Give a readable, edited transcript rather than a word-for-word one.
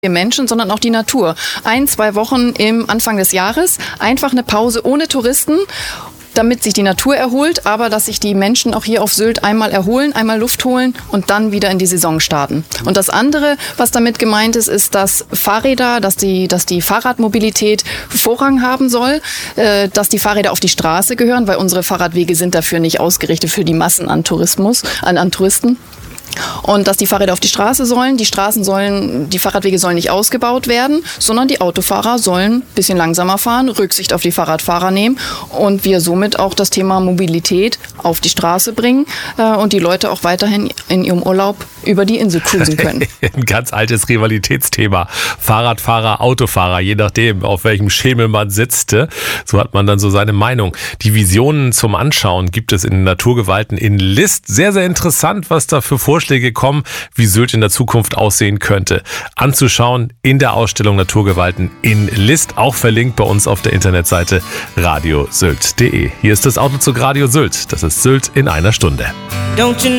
wir Menschen, sondern auch die Natur. 1-2 Wochen im Anfang des Jahres, einfach eine Pause ohne Touristen, damit sich die Natur erholt, aber dass sich die Menschen auch hier auf Sylt einmal erholen, einmal Luft holen und dann wieder in die Saison starten. Und das andere, was damit gemeint ist, ist, dass Fahrräder, dass die Fahrradmobilität Vorrang haben soll, dass die Fahrräder auf die Straße gehören, weil unsere Fahrradwege sind dafür nicht ausgerichtet für die Massen an Touristen. Und dass die Fahrräder auf die Straße sollen, die Fahrradwege sollen nicht ausgebaut werden, sondern die Autofahrer sollen ein bisschen langsamer fahren, Rücksicht auf die Fahrradfahrer nehmen und wir somit auch das Thema Mobilität auf die Straße bringen und die Leute auch weiterhin in ihrem Urlaub über die Insel cruisen können. Ein ganz altes Rivalitätsthema. Fahrradfahrer, Autofahrer, je nachdem, auf welchem Schemel man sitzt. So hat man dann so seine Meinung. Die Visionen zum Anschauen gibt es in den Naturgewalten in List. Sehr, sehr interessant, was da für Vorschläge kommen, wie Sylt in der Zukunft aussehen könnte. Anzuschauen in der Ausstellung Naturgewalten in List, auch verlinkt bei uns auf der Internetseite radiosylt.de. Hier ist das Autozug Radio Sylt. Das ist Sylt in einer Stunde.